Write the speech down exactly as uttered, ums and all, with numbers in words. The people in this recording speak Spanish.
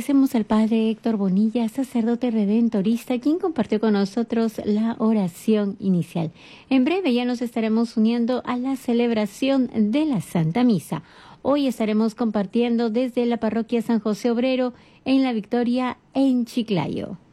Agradecemos al Padre Héctor Bonilla, sacerdote redentorista, quien compartió con nosotros la oración inicial. En breve ya nos estaremos uniendo a la celebración de la Santa Misa. Hoy estaremos compartiendo desde la parroquia San José Obrero en La Victoria, en Chiclayo.